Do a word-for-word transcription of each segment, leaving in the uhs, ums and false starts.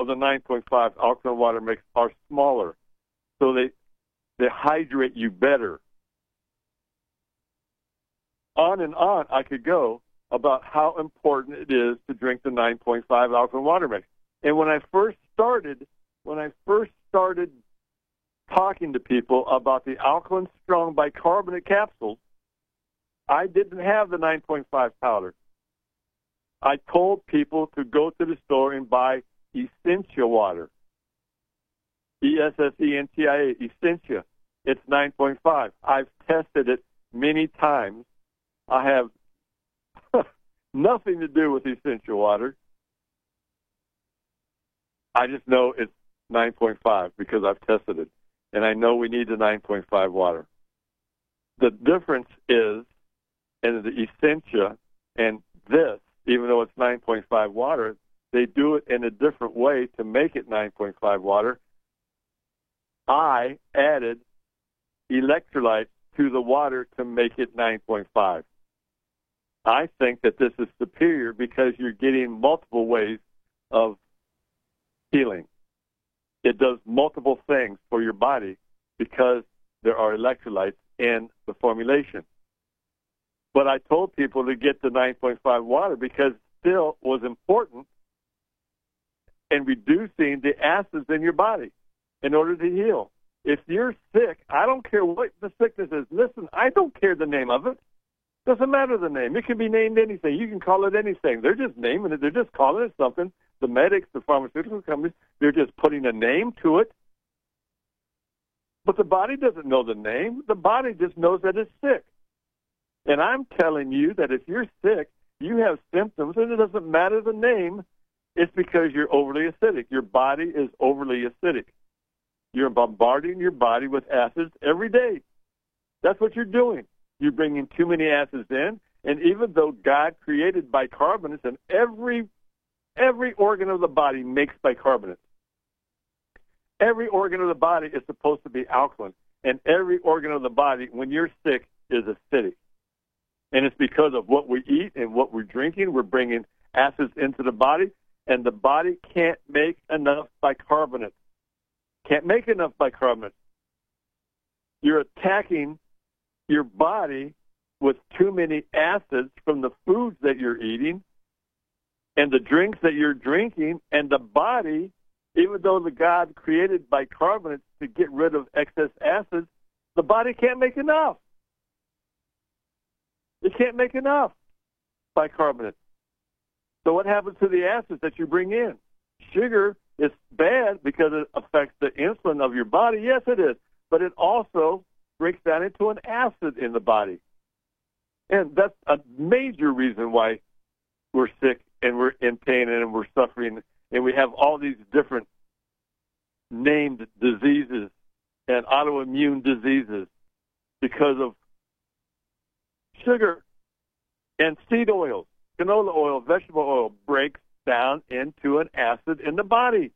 the nine point five alkaline water mix are smaller, so they they hydrate you better. On and on I could go about how important it is to drink the nine point five alkaline water mix. And when I first started, when I first started talking to people about the Alkaline Strong bicarbonate capsules, I didn't have the nine point five powder. I told people to go to the store and buy Essentia water. E S S E N T I A, Essentia. It's nine point five. I've tested it many times. I have nothing to do with Essentia water. I just know it's nine point five because I've tested it. And I know we need the nine point five water. The difference is in the Essentia and this, even though it's nine point five water, they do it in a different way to make it nine point five water. I added electrolytes to the water to make it nine point five. I think that this is superior because you're getting multiple ways of healing. It does multiple things for your body because there are electrolytes in the formulation. But I told people to get the nine point five water because it still was important in reducing the acids in your body in order to heal. If you're sick, I don't care what the sickness is. Listen, I don't care the name of it. Doesn't matter the name. It can be named anything. You can call it anything. They're just naming it. They're just calling it something. The medics, the pharmaceutical companies, they're just putting a name to it. But the body doesn't know the name. The body just knows that it's sick. And I'm telling you that if you're sick, you have symptoms, and it doesn't matter the name, it's because you're overly acidic. Your body is overly acidic. You're bombarding your body with acids every day. That's what you're doing. You're bringing too many acids in, and even though God created bicarbonates, and every every organ of the body makes bicarbonates, every organ of the body is supposed to be alkaline, and every organ of the body, when you're sick, is acidic. And it's because of what we eat and what we're drinking. We're bringing acids into the body, and the body can't make enough bicarbonate. Can't make enough bicarbonate. You're attacking your body with too many acids from the foods that you're eating and the drinks that you're drinking, and the body, even though the God created bicarbonates to get rid of excess acids, the body can't make enough. It can't make enough bicarbonate. So what happens to the acids that you bring in? Sugar is bad because it affects the insulin of your body. Yes, it is. But it also breaks down into an acid in the body. And that's a major reason why we're sick and we're in pain and we're suffering. And we have all these different named diseases and autoimmune diseases because of sugar and seed oils. Canola oil, vegetable oil breaks down into an acid in the body.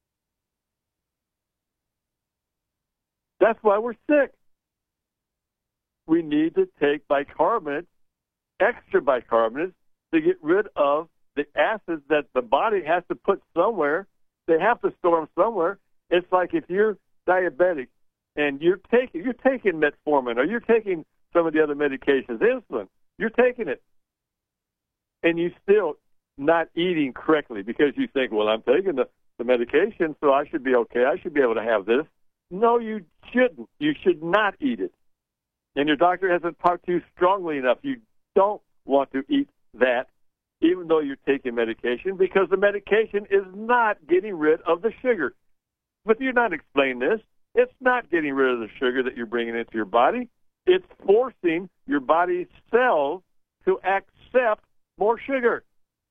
That's why we're sick. We need to take bicarbonate, extra bicarbonate, to get rid of the acids that the body has to put somewhere. They have to store them somewhere. It's like if you're diabetic and you're taking you're taking metformin or you're taking some of the other medications, insulin, you're taking it, and you still not eating correctly because you think, well, I'm taking the, the medication, so I should be okay. I should be able to have this. No, you shouldn't. You should not eat it. And your doctor hasn't talked to you strongly enough. You don't want to eat that, even though you're taking medication, because the medication is not getting rid of the sugar. But you're not explaining this. It's not getting rid of the sugar that you're bringing into your body. It's forcing your body's cells to accept more sugar.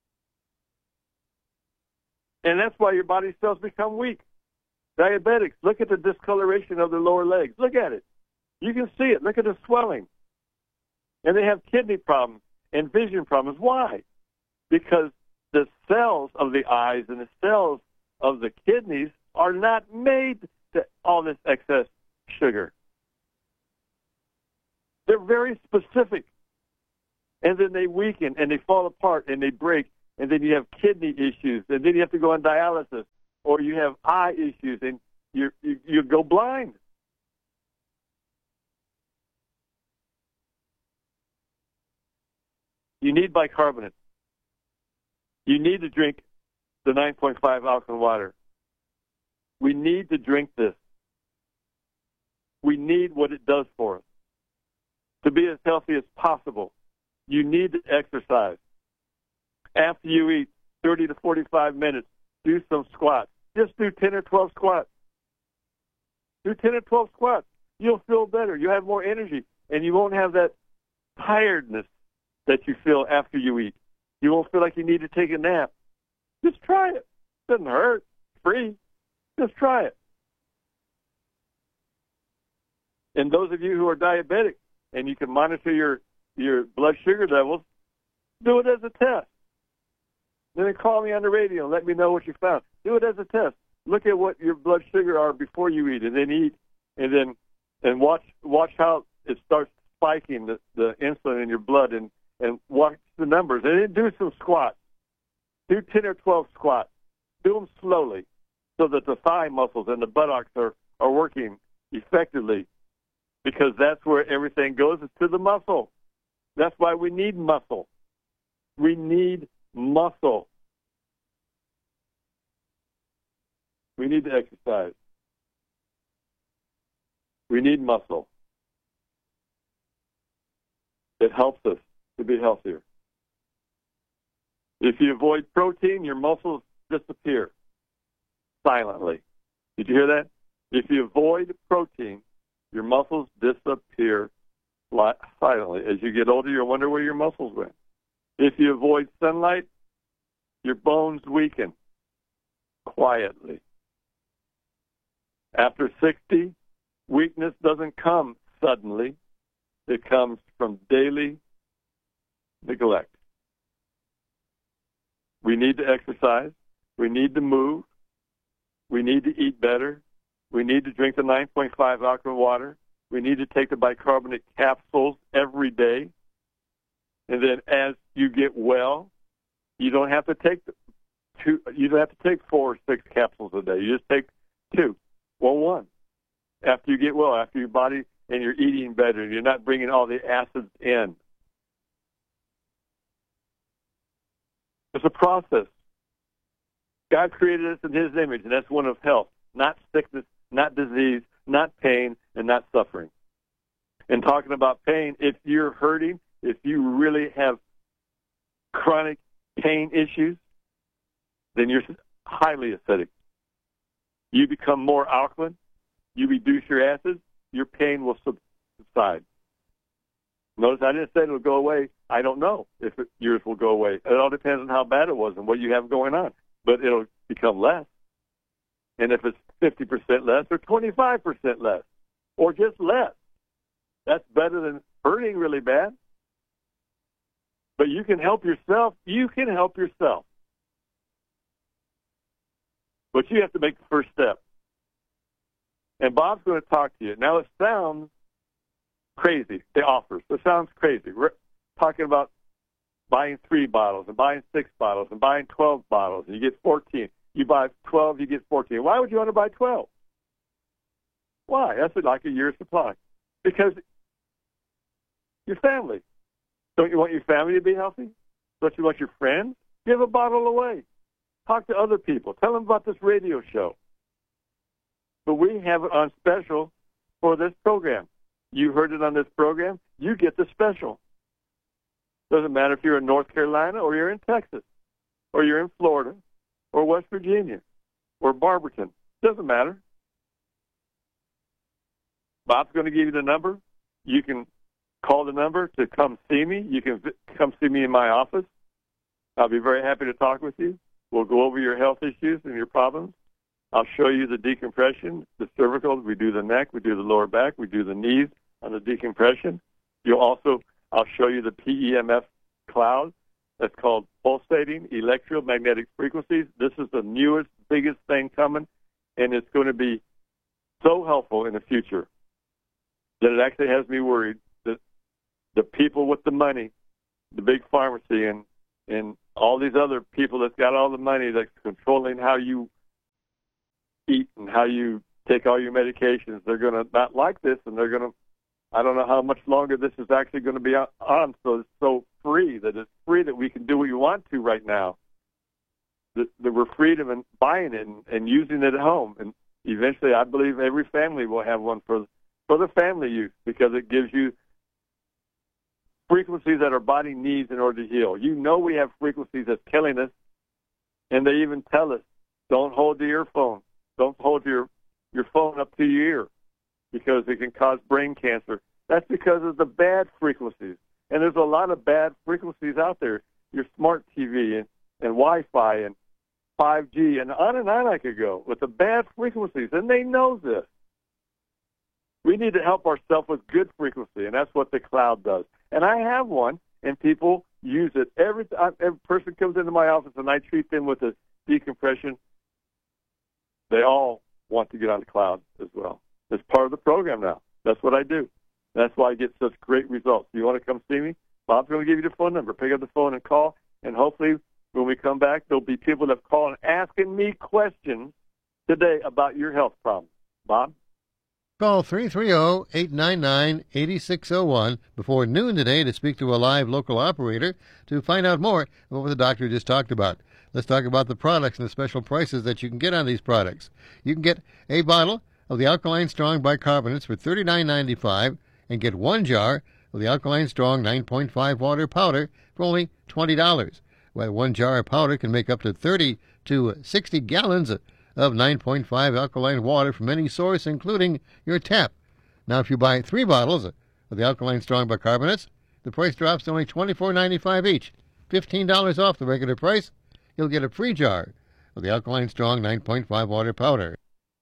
And that's why your body cells become weak. Diabetics, look at the discoloration of their lower legs. Look at it. You can see it. Look at the swelling. And they have kidney problems and vision problems. Why? Because the cells of the eyes and the cells of the kidneys are not made to all this excess sugar. They're very specific. And then they weaken and they fall apart and they break. And then you have kidney issues. And then you have to go on dialysis. or you have eye issues and you you, you go blind. You need bicarbonate. You need to drink the nine point five alkaline water. We need to drink this. We need what it does for us. To be as healthy as possible, you need to exercise. After you eat, thirty to forty-five minutes, do some squats. Just do ten or twelve squats. Do ten or twelve squats. You'll feel better. You'll have more energy, and you won't have that tiredness that you feel after you eat. You won't feel like you need to take a nap. Just try it. It doesn't hurt. It's free. Just try it. And those of you who are diabetic and you can monitor your, your blood sugar levels, do it as a test. Then call me on the radio and let me know what you found. Do it as a test. Look at what your blood sugar are before you eat, and then eat, and then and watch watch how it starts spiking the, the insulin in your blood, and, and watch the numbers. And then do some squats. Do ten or twelve squats. Do them slowly so that the thigh muscles and the buttocks are, are working effectively, because that's where everything goes, is to the muscle. That's why we need muscle. We need muscle. We need to exercise. We need muscle. It helps us to be healthier. If you avoid protein, your muscles disappear silently. Did you hear that? If you avoid protein, your muscles disappear silently. As you get older, you'll wonder where your muscles went. If you avoid sunlight, your bones weaken quietly. After sixty, weakness doesn't come suddenly. It comes from daily neglect. We need to exercise. We need to move. We need to eat better. We need to drink the nine point five alkaline water. We need to take the bicarbonate capsules every day. And then as you get well, you don't have to take two, you don't have to take four or six capsules a day. You just take two. Well, one. After you get well, after your body and you're eating better, and you're not bringing all the acids in. It's a process. God created us in His image, and that's one of health, not sickness, not disease, not pain, and not suffering. And talking about pain, if you're hurting, if you really have chronic pain issues, then you're highly acidic. You become more alkaline, you reduce your acids, your pain will subside. Notice I didn't say it'll go away. I don't know if it, yours will go away. It all depends on how bad it was and what you have going on. But it'll become less. And if it's fifty percent less or twenty-five percent less or just less, that's better than hurting really bad. But you can help yourself. You can help yourself. But you have to make the first step. And Bob's going to talk to you. Now, it sounds crazy, the offers. It sounds crazy. We're talking about buying three bottles and buying six bottles and buying twelve bottles, and you get fourteen. You buy twelve, you get fourteen. Why would you want to buy twelve? Why? That's like a year's supply. Because your family. Don't you want your family to be healthy? Don't you want your friends? Give a bottle away. Talk to other people. Tell them about this radio show. But we have it on special for this program. You heard it on this program, you get the special. Doesn't matter if you're in North Carolina or you're in Texas or you're in Florida or West Virginia or Barberton. Doesn't matter. Bob's going to give you the number. You can call the number to come see me. You can come see me in my office. I'll be very happy to talk with you. We'll go over your health issues and your problems. I'll show you the decompression, the cervical. We do the neck. We do the lower back. We do the knees on the decompression. You'll also, I'll show you the P E M F cloud. That's called pulsating electromagnetic frequencies. This is the newest, biggest thing coming, and it's going to be so helpful in the future that it actually has me worried that the people with the money, the big pharmacy, and, and all these other people that's got all the money that's controlling how you eat and how you take all your medications, they're going to not like this, and they're going to, I don't know how much longer this is actually going to be on, so it's so free, that it's free that we can do what we want to right now, that, that we're freedom in buying it and, and using it at home. And eventually, I believe every family will have one for, for the family use, because it gives you frequencies that our body needs in order to heal. You know we have frequencies that's killing us, and they even tell us, don't hold the earphone. Don't hold your, your phone up to your ear, because it can cause brain cancer. That's because of the bad frequencies. And there's a lot of bad frequencies out there. Your smart T V and, and Wi-Fi and five G and on and on I could go with the bad frequencies, and they know this. We need to help ourselves with good frequency, and that's what the cloud does. And I have one, and people use it. Every, every person comes into my office, and I treat them with a decompression. They all want to get on the cloud as well. It's part of the program now. That's what I do. That's why I get such great results. You want to come see me? Bob's going to give you the phone number. Pick up the phone and call, and hopefully when we come back, there'll be people that call and asking me questions today about your health problems. Bob? Call three three zero, eight nine nine, eight six zero one before noon today to speak to a live local operator to find out more about what the doctor just talked about. Let's talk about the products and the special prices that you can get on these products. You can get a bottle of the Alkaline Strong bicarbonates for thirty-nine ninety-five and get one jar of the Alkaline Strong nine point five water powder for only twenty dollars. Well, one jar of powder can make up to thirty to sixty gallons of nine point five alkaline water from any source, including your tap. Now, if you buy three bottles of the Alkaline Strong bicarbonates, the price drops to only twenty-four ninety-five each, fifteen dollars off the regular price. You'll get a free jar of the Alkaline Strong nine point five water powder.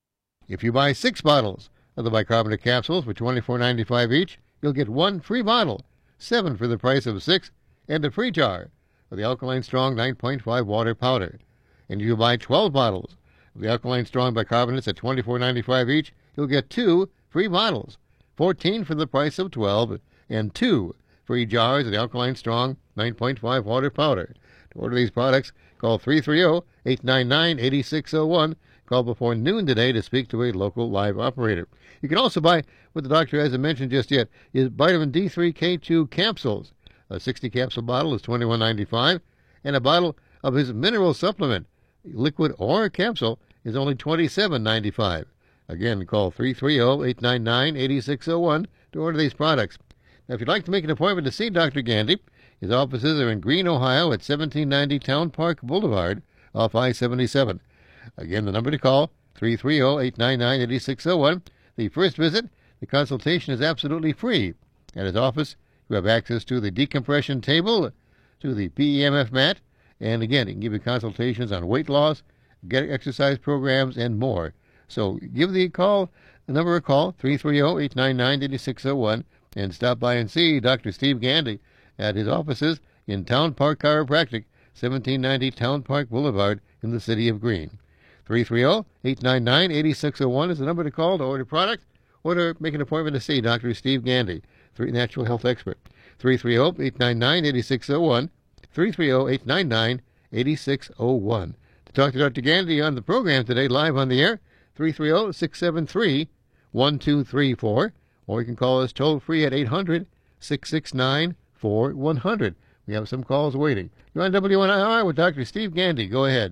If you buy six bottles of the bicarbonate capsules for twenty-four ninety-five each, you'll get one free bottle, seven for the price of six, and a free jar of the Alkaline Strong nine point five water powder. And if you buy twelve bottles of the Alkaline Strong bicarbonates at twenty-four ninety-five each, you'll get two free bottles, fourteen for the price of twelve, and two free jars of the Alkaline Strong nine point five water powder. To order these products, call three three zero, eight nine nine, eight six zero one. Call before noon today to speak to a local live operator. You can also buy what the doctor hasn't mentioned just yet, is vitamin D three K two capsules. A sixty capsule bottle is twenty-one ninety-five, and a bottle of his mineral supplement, liquid or capsule, is only twenty-seven ninety-five. Again, call three three zero, eight nine nine, eight six zero one to order these products. Now, if you'd like to make an appointment to see Doctor Gandy, his offices are in Greene, Ohio at seventeen ninety Town Park Boulevard off I seventy-seven. Again, the number to call, three three zero, eight nine nine, eight six zero one. The first visit, the consultation is absolutely free. At his office, you have access to the decompression table, to the P E M F mat, and again, he can give you consultations on weight loss, get exercise programs, and more. So give the call, the number a call, three three zero, eight nine nine, eight six zero one, and stop by and see Doctor Steve Gandy at his offices in Town Park Chiropractic, seventeen ninety Town Park Boulevard in the city of Greene. three three zero, eight nine nine, eight six zero one is the number to call to order product or to make an appointment to see Doctor Steve Gandy, natural health expert. three three zero, eight nine nine, eight six zero one, three three zero, eight nine nine, eight six zero one. To talk to Doctor Gandy on the program today, live on the air, three three zero, six seven three, one two three four, or you can call us toll-free at eight hundred, six six nine, four one zero zero. We have some calls waiting. You're on W N I R with Doctor Steve Gandy. Go ahead.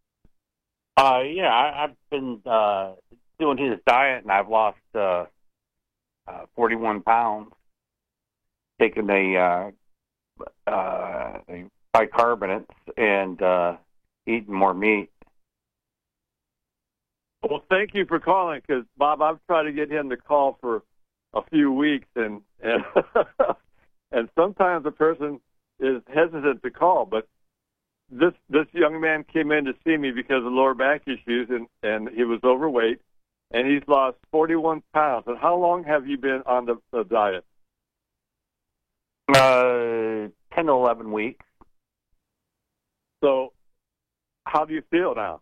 Uh, yeah, I, I've been uh, doing his diet, and I've lost uh, uh, forty-one pounds, taking the uh, uh, the bicarbonates and uh, eating more meat. Well, thank you for calling, because, Bob, I've tried to get him to call for a few weeks, and and, and sometimes a person is hesitant to call, but This this young man came in to see me because of lower back issues, and, and he was overweight, and he's lost forty-one pounds. And how long have you been on the, the diet? Uh, ten to eleven weeks. So how do you feel now?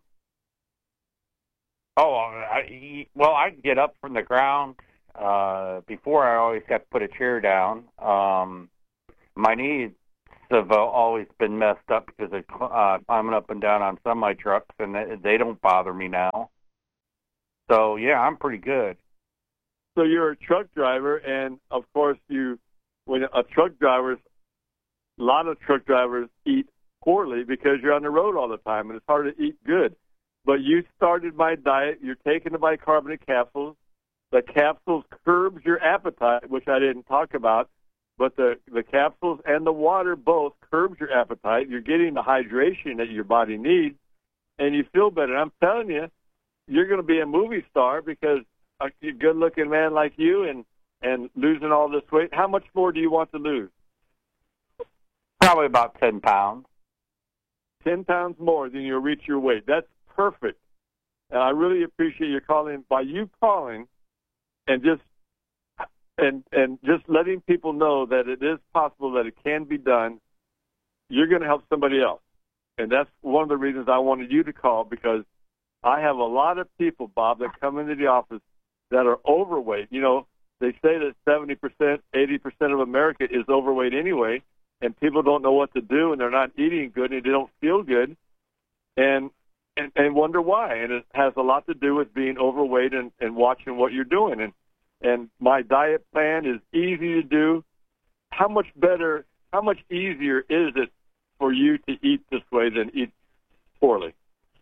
Oh, I, well, I get up from the ground. Uh, before, I always have to put a chair down. Um, my knees have uh, always been messed up because of uh, climbing up and down on semi trucks, and they, they don't bother me now. So yeah, I'm pretty good. So you're a truck driver, and of course, you when a truck driver, a lot of truck drivers eat poorly because you're on the road all the time, and it's hard to eat good. But you started my diet. You're taking the bicarbonate capsules. The capsules curbs your appetite, which I didn't talk about, but the, the capsules and the water both curbs your appetite. You're getting the hydration that your body needs, and you feel better. I'm telling you, you're going to be a movie star because a good-looking man like you and, and losing all this weight, how much more do you want to lose? Probably about ten pounds. ten pounds more than you'll reach your weight. That's perfect. And I really appreciate your calling. By you calling and just and and just letting people know that it is possible, that it can be done, you're going to help somebody else. And that's one of the reasons I wanted you to call, because I have a lot of people, Bob, that come into the office that are overweight. You know, they say that seventy percent, eighty percent of America is overweight anyway, and people don't know what to do, and they're not eating good, and they don't feel good, and and, and wonder why. And it has a lot to do with being overweight and, and watching what you're doing. And and my diet plan is easy to do. How much better, how much easier is it for you to eat this way than eat poorly?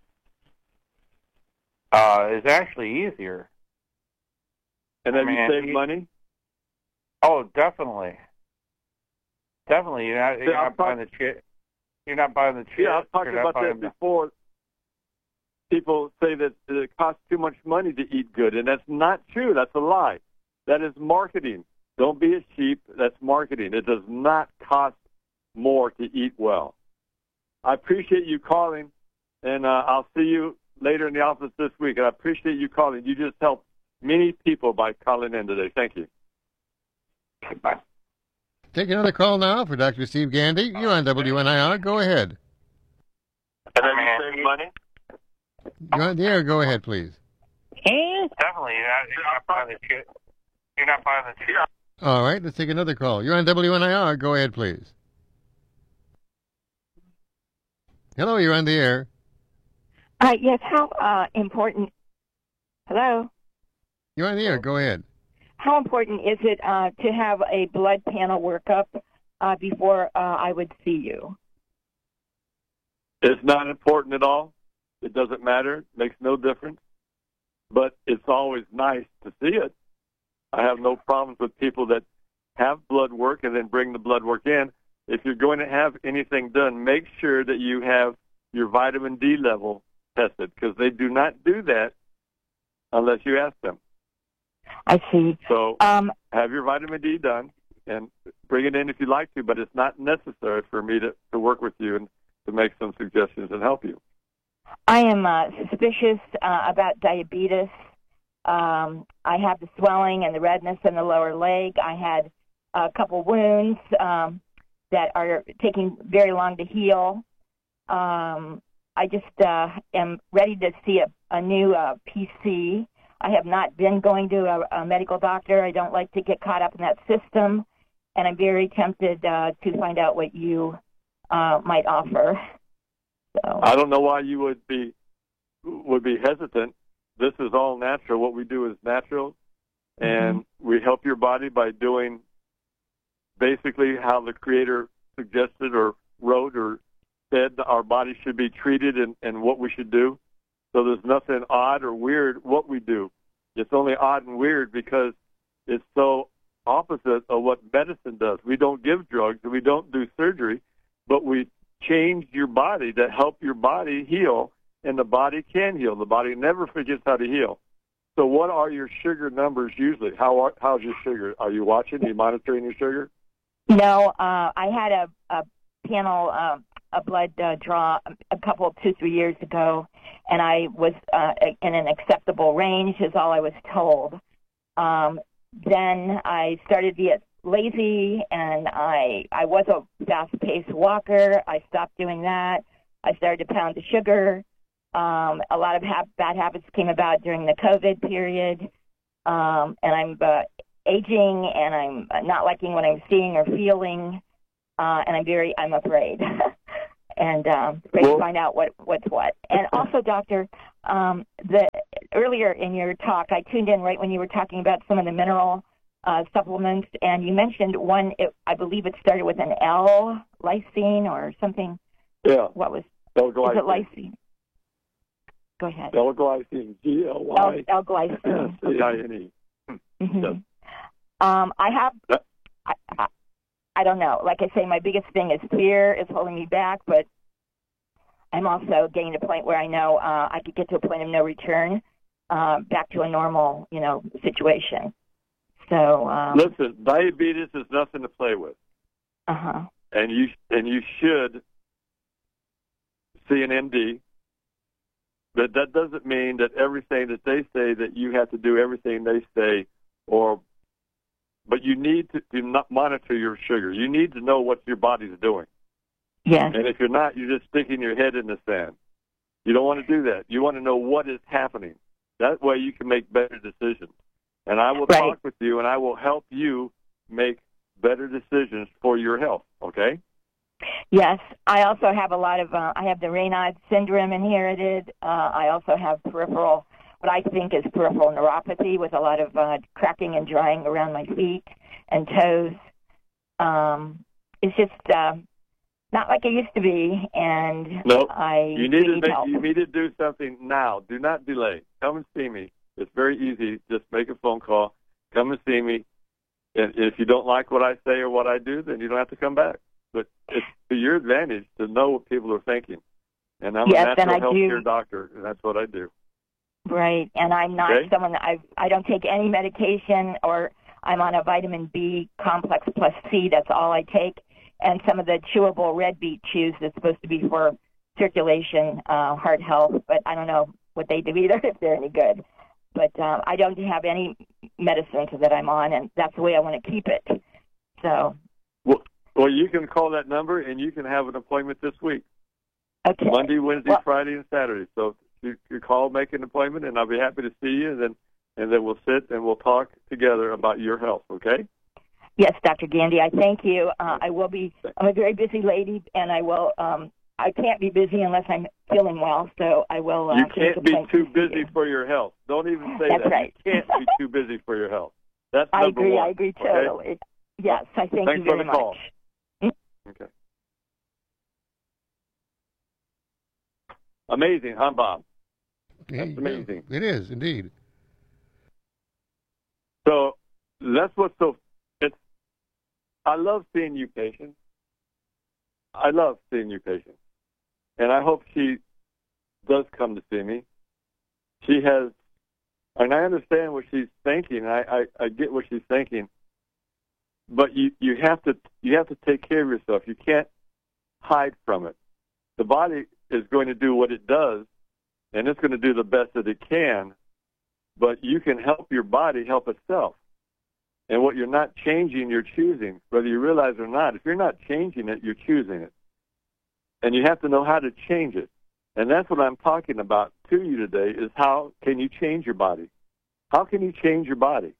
Uh, it's actually easier. And have I mean, you saved you, money? Oh, definitely. Definitely. You're not, you're Yeah, not buying the chip. You're not buying the chip. Yeah, I've talked about that the... before. People say that it costs too much money to eat good, and that's not true. That's a lie. That is marketing. Don't be a sheep. That's marketing. It does not cost more to eat well. I appreciate you calling, and uh, I'll see you later in the office this week. And I appreciate you calling. You just helped many people by calling in today. Thank you. Bye. Take another call now for Doctor Steve Gandy. You're on W N I R. Go ahead. And then you save money? You're on the air. Go ahead, please. Definitely. You're not, you're not buying the chip. You're not buying the chip. All right, let's take another call. You're on W N I R. Go ahead, please. Hello, you're on the air. Uh, yes, how uh, important... Hello? You're on the air. Go ahead. How important is it uh, to have a blood panel workup uh, before uh, I would see you? It's not important at all. It doesn't matter. It makes no difference. But it's always nice to see it. I have no problems with people that have blood work and then bring the blood work in. If you're going to have anything done, make sure that you have your vitamin D level tested, because they do not do that unless you ask them. I see. So um, have your vitamin D done and bring it in if you'd like to, but it's not necessary for me to, to work with you and to make some suggestions and help you. I am uh, suspicious uh, about diabetes. Um, I have the swelling and the redness in the lower leg. I had a couple wounds um, that are taking very long to heal. Um, I just uh, am ready to see a, a new uh, P C. I have not been going to a, a medical doctor. I don't like to get caught up in that system, and I'm very tempted uh, to find out what you uh, might offer. So. I don't know why you would be would be hesitant. This is all natural. What we do is natural, and mm-hmm. we help your body by doing basically how the Creator suggested or wrote or said our body should be treated and, and what we should do. So there's nothing odd or weird what we do. It's only odd and weird because it's so opposite of what medicine does. We don't give drugs and we don't do surgery, but we change your body to help your body heal, and the body can heal. The body never forgets how to heal. So what are your sugar numbers usually? How are, how's your sugar? Are you watching? Are you monitoring your sugar? No, uh, I had a, a panel, uh, a blood uh, draw a couple, two, three years ago, and I was uh, in an acceptable range is all I was told. Um, then I started to get lazy, and I I was a fast-paced walker. I stopped doing that. I started to pound the sugar. Um, a lot of ha- bad habits came about during the COVID period, um, and I'm uh, aging, and I'm not liking what I'm seeing or feeling, uh, and I'm very I'm afraid, and um, afraid well, to find out what what's what. And also, doctor, um, the earlier in your talk, I tuned in right when you were talking about some of the mineral uh, supplements, and you mentioned one, it, I believe it started with an L, lysine or something. Yeah. What was, L-glycine. is it lysine? Go ahead. L-glycine, G L Y L-glycine. C I N E. Mm-hmm. Yes. Um, I have, That, I, I, I don't know. Like I say, my biggest thing is fear is holding me back, but I'm also getting to a point where I know uh, I could get to a point of no return, uh, back to a normal, you know, situation. So um, listen, diabetes is nothing to play with, uh-huh. and you and you should see an M D. But that doesn't mean that everything that they say that you have to do everything they say, or but you need to, to not monitor your sugar. You need to know what your body's doing. Yes. And if you're not, you're just sticking your head in the sand. You don't want to do that. You want to know what is happening. That way you can make better decisions. And I will right. talk with you, and I will help you make better decisions for your health, okay? Yes. I also have a lot of, uh, I have the Raynaud syndrome inherited. Uh, I also have peripheral, what I think is peripheral neuropathy with a lot of uh, cracking and drying around my feet and toes. Um, it's just uh, not like it used to be, and no, I you need, need to make, help. you need to do something now. Do not delay. Come and see me. It's very easy. Just make a phone call. Come and see me. And if you don't like what I say or what I do, then you don't have to come back. But it's to your advantage to know what people are thinking. And I'm yes, a natural and I health do. care doctor, and that's what I do. Right, and I'm not Okay? someone that I I don't take any medication, or I'm on a vitamin B complex plus C. That's all I take, and some of the chewable red beet chews that's supposed to be for circulation, uh, heart health. But I don't know what they do either, if they're any good. But uh, I don't have any medicines that I'm on, and that's the way I want to keep it. So. Well, well, you can call that number, and you can have an appointment this week. Okay. Monday, Wednesday, well, Friday, and Saturday. So you, you call, make an appointment, and I'll be happy to see you, and then and then we'll sit and we'll talk together about your health, okay? Yes, Doctor Gandy, I thank you. Uh, I will be, I'm a very busy lady, and I will, um, I can't be busy unless I'm feeling well, so I will. Uh, you can't be too to busy you. for your health. Don't even say That's that. right. You can't be too busy for your health. That's I number agree, one. I agree okay? totally. Yes, I thank Thanks you for very the much. call. Okay. Amazing, huh, Bob? That's amazing. It is, indeed. So that's what's so, it's, I love seeing you patients. I love seeing you patients. And I hope she does come to see me. She has, and I understand what she's thinking. I, I, I get what she's thinking. But you, you have to you have to take care of yourself. You can't hide from it. The body is going to do what it does, and it's going to do the best that it can. But you can help your body help itself. And what you're not changing, you're choosing, whether you realize it or not. If you're not changing it, you're choosing it. And you have to know how to change it. And that's what I'm talking about to you today, is how can you change your body? How can you change your body?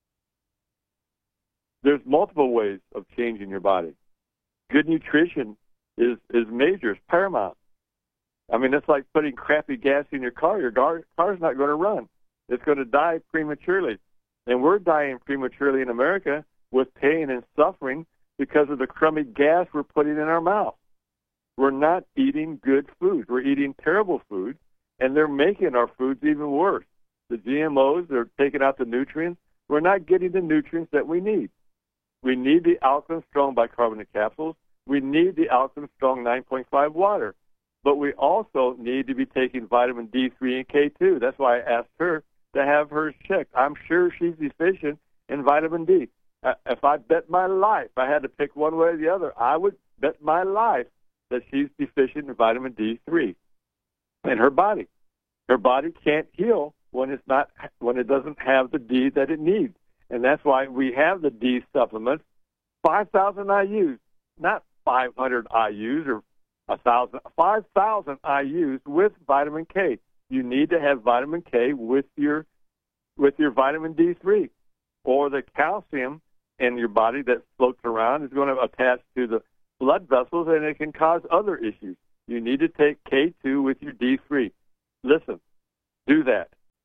There's multiple ways of changing your body. Good nutrition is, is major, it's paramount. I mean, it's like putting crappy gas in your car. Your car, car's not going to run. It's going to die prematurely. And we're dying prematurely in America with pain and suffering because of the crummy gas we're putting in our mouth. We're not eating good food. We're eating terrible food, and they're making our foods even worse. The G M Os, they're taking out the nutrients. We're not getting the nutrients that we need. We need the Alkaline Strong bicarbonate capsules. We need the Alkaline Strong nine point five water. But we also need to be taking vitamin D three and K two. That's why I asked her to have hers checked. I'm sure she's deficient in vitamin D. Uh, if I bet my life, I had to pick one way or the other, I would bet my life that she's deficient in vitamin D three in her body. Her body can't heal when it's not when it doesn't have the D that it needs. And that's why we have the D supplements, five thousand I U's, not five hundred I U's or one thousand, five thousand I U's with vitamin K. You need to have vitamin K with your with your vitamin D three, or the calcium in your body that floats around is going to attach to the blood vessels, and it can cause other issues. You need to take K two with your D three. Listen, do that.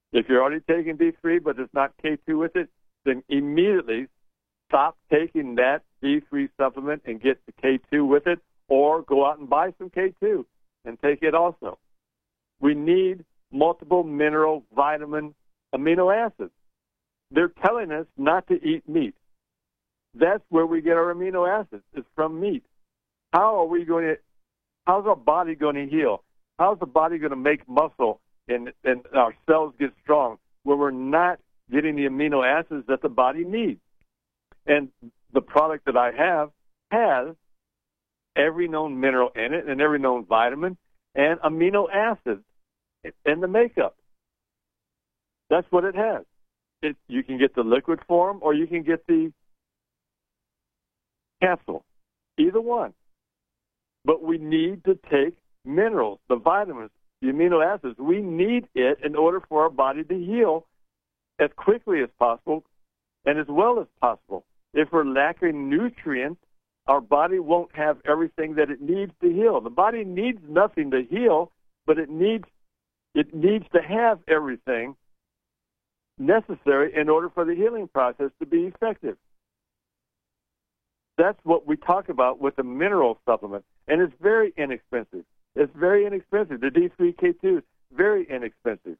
If you're already taking D three, but there's not K two with it, then immediately stop taking that D three supplement and get the K two with it, or go out and buy some K two and take it also. We need multiple mineral, vitamin, amino acids. They're telling us not to eat meat. That's where we get our amino acids, is from meat. How are we going to, how's our body going to heal? How's the body going to make muscle and, and our cells get strong when we're not getting the amino acids that the body needs? And the product that I have has every known mineral in it and every known vitamin and amino acids in the makeup. That's what it has. It, you can get the liquid form or you can get the capsule, either one. But we need to take minerals, the vitamins, the amino acids. We need it in order for our body to heal as quickly as possible and as well as possible. If we're lacking nutrients, our body won't have everything that it needs to heal. The body needs nothing to heal, but it needs it needs to have everything necessary in order for the healing process to be effective. That's what we talk about with the mineral supplement, and it's very inexpensive. It's very inexpensive. The D three K two is very inexpensive.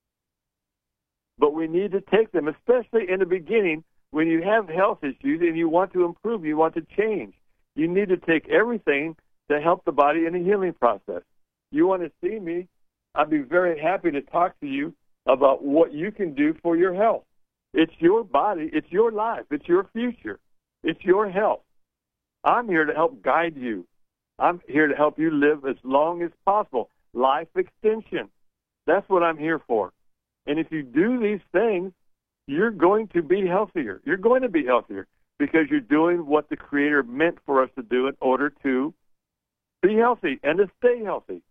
But we need to take them, especially in the beginning when you have health issues and you want to improve, you want to change. You need to take everything to help the body in the healing process. You want to see me, I'd be very happy to talk to you about what you can do for your health. It's your body, it's your life, it's your future, it's your health. I'm here to help guide you. I'm here to help you live as long as possible. Life extension. That's what I'm here for. And if you do these things, you're going to be healthier. You're going to be healthier because you're doing what the Creator meant for us to do in order to be healthy and to stay healthy.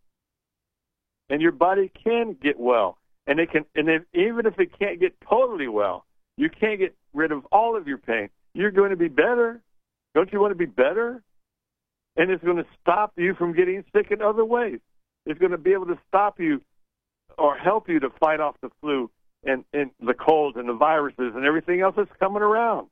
And your body can get well. And it can, and if, even if it can't get totally well, you can't get rid of all of your pain. You're going to be better. Don't you want to be better? And it's going to stop you from getting sick in other ways. It's going to be able to stop you or help you to fight off the flu and, and the colds and the viruses and everything else that's coming around.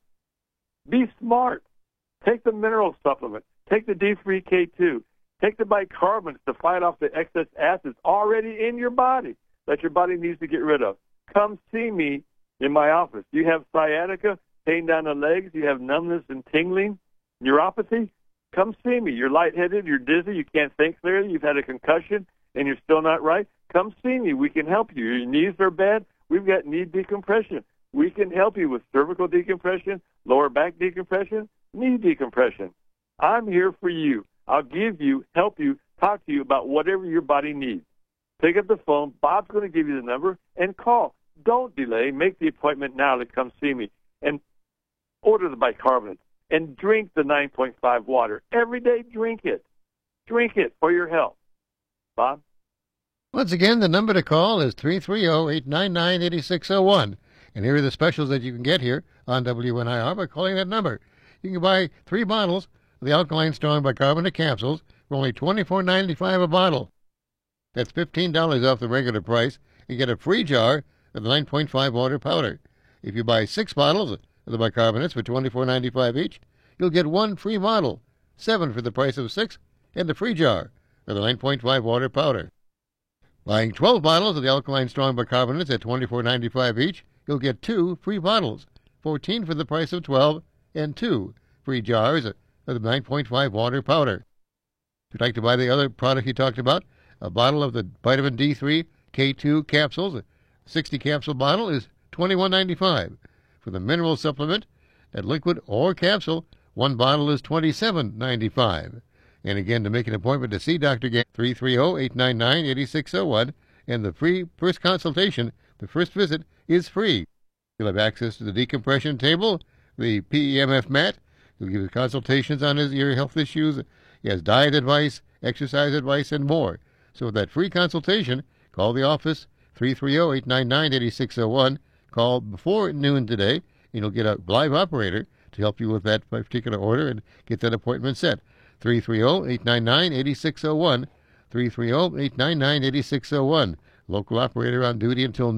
Be smart. Take the mineral supplement. Take the D three K two. Take the bicarbonates to fight off the excess acids already in your body that your body needs to get rid of. Come see me in my office. You have sciatica, pain down the legs, you have numbness and tingling, neuropathy, come see me. You're lightheaded, you're dizzy, you can't think clearly, you've had a concussion, and you're still not right. Come see me. We can help you. Your knees are bad. We've got knee decompression. We can help you with cervical decompression, lower back decompression, knee decompression. I'm here for you. I'll give you, help you, talk to you about whatever your body needs. Pick up the phone. Bob's going to give you the number and call. Don't delay. Make the appointment now to come see me and order the bicarbonate and drink the nine point five water. Every day, drink it. Drink it for your health. Bob? Once again, the number to call is three three zero, eight nine nine, eight six zero one. And here are the specials that you can get here on W N I R by calling that number. You can buy three bottles of the Alkaline Strong Bicarbonate capsules for only twenty-four ninety-five a bottle. That's fifteen dollars off the regular price. You get a free jar of the nine point five water powder. If you buy six bottles of the bicarbonates for twenty-four ninety-five each, you'll get one free bottle, seven for the price of six, and a free jar of the nine point five water powder. Buying twelve bottles of the Alkaline Strong Bicarbonates at twenty-four ninety-five each, you'll get two free bottles, fourteen for the price of twelve, and two free jars of the nine point five water powder. If you'd like to buy the other product you talked about, a bottle of the vitamin D three K two capsules, a sixty capsule bottle, is twenty-one ninety-five. For the mineral supplement, at liquid or capsule, one bottle is twenty-seven ninety-five. And again, to make an appointment to see Doctor Gann, three three zero, eight nine nine, eight six zero one, and the free first consultation, the first visit, is free. You'll have access to the decompression table, the P E M F mat. He'll give you consultations on his ear health issues. He has diet advice, exercise advice, and more. So with that free consultation, call the office, three three zero, eight nine nine, eight six zero one. Call before noon today, and you'll get a live operator to help you with that particular order and get that appointment set. three three zero, eight nine nine, eight six zero one. three three zero, eight nine nine, eight six zero one. Local operator on duty until